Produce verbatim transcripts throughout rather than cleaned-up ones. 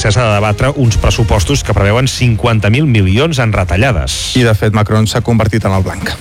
francès ha de debatre uns pressupostos que preveuen cinquanta mil milions en retallades. I, de fet, Macron s'ha convertit en el blanc.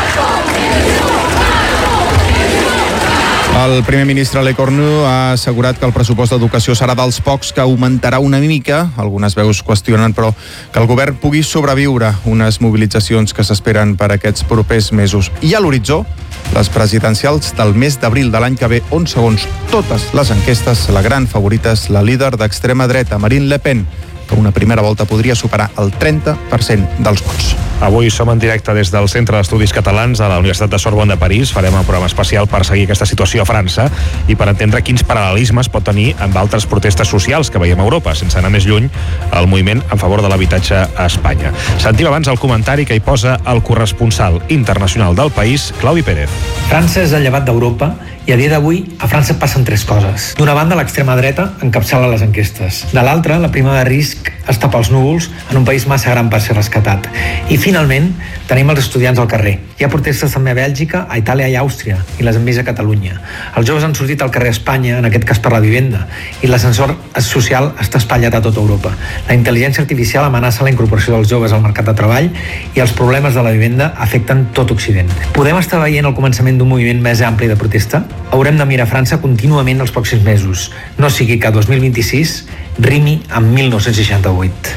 El primer ministre Le Cornu ha assegurat que el pressupost d'educació serà dels pocs que augmentarà una mica. Algunes veus qüestionen, però, que el govern pugui sobreviure unes mobilitzacions que s'esperen per aquests propers mesos. I a l'horitzó, les presidencials del mes d'abril de l'any que ve, on, segons totes les enquestes, la gran favorita és la líder d'extrema dreta, Marine Le Pen, que una primera volta podria superar el trenta per cent dels vots. Avui som en directe des del Centre d'Estudis Catalans a la Universitat de Sorbonne de París. Farem un programa especial per seguir aquesta situació a França i per entendre quins paral·lelismes pot tenir amb altres protestes socials que veiem a Europa, sense anar més lluny el moviment en favor de l'habitatge a Espanya. Sentim abans el comentari que hi posa el corresponsal internacional del país, Claudi Pérez. França és el llevat d'Europa i a dia d'avui a França passen tres coses. D'una banda, l'extrema dreta encapçala les enquestes. De l'altra, la prima de risc està pels núvols en un país massa gran per ser rescatat. I finalment, tenim els estudiants al carrer. Hi ha protestes també a Bèlgica, a Itàlia i a Àustria, i les hem vist a Catalunya. Els joves han sortit al carrer a Espanya, en aquest cas per la vivenda, i l'ascensor social està espatllat a tota Europa. La intel·ligència artificial amenaça la incorporació dels joves al mercat de treball i els problemes de la vivenda afecten tot Occident. Podem estar veient el començament d'un moviment més ampli de protesta? Haurem de mirar França contínuament els pròxims mesos. No sigui que dos mil vint-i-sis rimi amb mil nou-cents seixanta-vuit.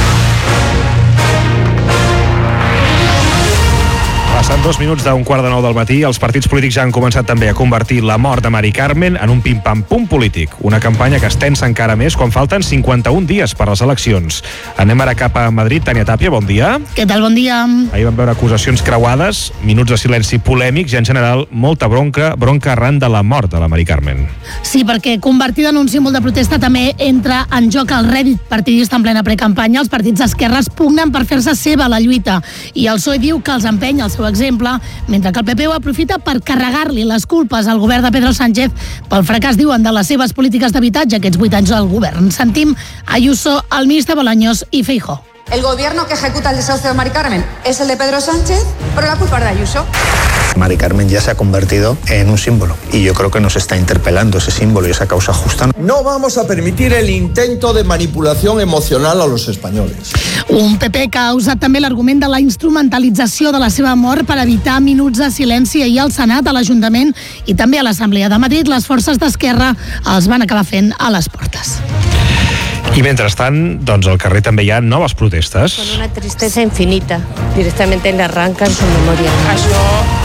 Passant dos minuts d'un quart de nou del matí, els partits polítics ja han començat també a convertir la mort de Mari Carmen en un pim-pam-pum polític. Una campanya que es tensa encara més quan falten cinquanta-un dies per les eleccions. Anem ara cap a Madrid. Tània Tàpia, bon dia. Què tal, bon dia. Ahir vam veure acusacions creuades, minuts de silenci polèmics i en general molta bronca, bronca arran de la mort de la Mari Carmen. Sí, perquè convertida en un símbol de protesta també entra en joc el rèdit partidista en plena precampanya. Els partits d'esquerres pugnen per fer-se seva la lluita i el P S O E diu que els empeny al seu exemple, mentre que el P P ho aprofita per carregar-li les culpes al govern de Pedro Sánchez pel fracàs, diuen, de les seves polítiques d'habitatge aquests vuit anys del govern. Sentim Ayuso, el ministre Bolaños i Feijóo. El gobierno que ejecuta el desahucio de Mari Carmen es el de Pedro Sánchez, pero la culpa es de Ayuso. Mari Carmen ya se ha convertido en un símbolo y yo creo que nos está interpelando ese símbolo y esa causa justa. No vamos a permitir el intento de manipulación emocional a los españoles. Un P P que ha usat també l'argument de la instrumentalització de la seva mort per evitar minuts de silenci ahir al Senat, a l'Ajuntament i també a l'Assemblea de Madrid. Les forces d'esquerra els van acabar fent a les portes. I mentrestant, doncs al carrer també hi ha noves protestes. Con una tristeza infinita, directamente le arrancan su memoria. Això...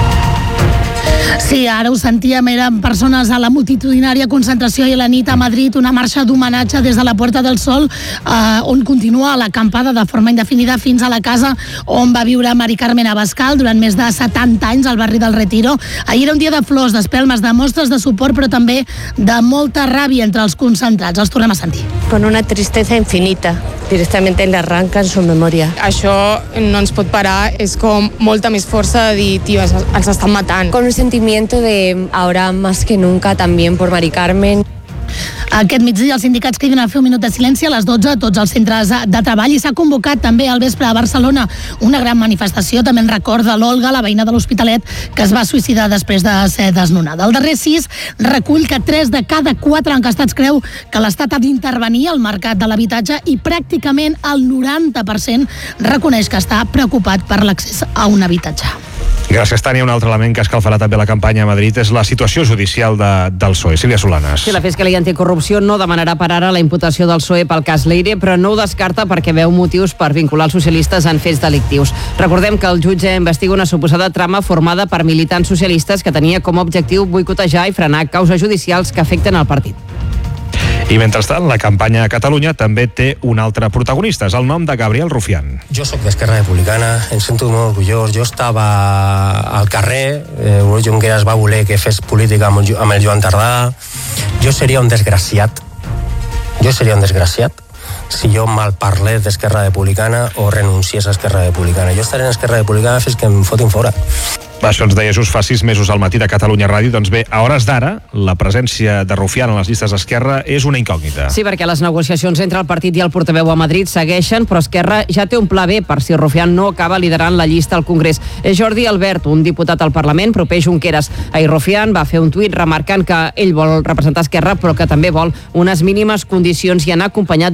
Sí, ara ho sentíem, eren persones a la multitudinària concentració i a la nit a Madrid, una marxa d'homenatge des de la Puerta del Sol, eh, on continua l'acampada de forma indefinida fins a la casa on va viure Mari Carmen Abascal durant més de setanta anys al barri del Retiro. Ahir era un dia de flors, d'espelmes, de mostres de suport, però també de molta ràbia entre els concentrats. Els tornem a sentir. Con una tristeza infinita, directamente le arrancan su memoria. Això no ens pot parar, és com molta més força de dir, tio, els estan matant. Con un sentimiento de ahora más que nunca también por Mari Carmen. Aquest migdia els sindicats criden a fer un minut de silenci a les dotze a tots els centres de treball i s'ha convocat també al vespre a Barcelona una gran manifestació. També en recorda l'Olga, la veïna de l'Hospitalet, que es va suïcidar després de ser desnonada. El darrer sis recull que tres de cada quatre enquestats creu que l'Estat ha d'intervenir al mercat de l'habitatge i pràcticament el noranta per cent reconeix que està preocupat per l'accés a un habitatge. Gràcies, Tània. Un altre element que escalfarà també la campanya a Madrid és la situació judicial de, del P S O E. Sílvia Solanes. Sí, la Fiscalia Anticorrupció no demanarà per ara la imputació del P S O E pel cas Leire, però no ho descarta perquè veu motius per vincular els socialistes en fets delictius. Recordem que el jutge investiga una suposada trama formada per militants socialistes que tenia com a objectiu boicotejar i frenar causes judicials que afecten el partit. I mentrestant, la campanya a Catalunya també té un altre protagonista, és el nom de Gabriel Rufián. Jo sóc d'Esquerra Republicana, em sento molt orgullós. Jo estava al carrer, eh, Junqueras va voler que fes política amb el, amb el Joan Tardà. Jo seria un desgraciat, jo seria un desgraciat si jo mal parlés d'Esquerra Republicana o renunciés a Esquerra Republicana. Jo estaré en Esquerra Republicana fins que em fotin fora. Això ens deia just fa sis mesos al matí de Catalunya Ràdio. Doncs bé, a hores d'ara, la presència de Rufián en les llistes d'Esquerra és una incògnita. Sí, perquè les negociacions entre el partit i el portaveu a Madrid segueixen, però Esquerra ja té un pla B per si Rufián no acaba liderant la llista al Congrés. És Jordi Albert, un diputat al Parlament, proper Junqueras. Ahir Rufián va fer un tuit remarcant que ell vol representar Esquerra, però que també vol unes mínimes condicions i anar acompanyat